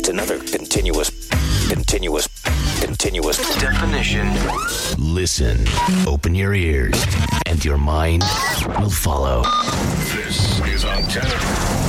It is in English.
another continuous definition. Listen, open your ears, and your mind will follow. This is Antenna.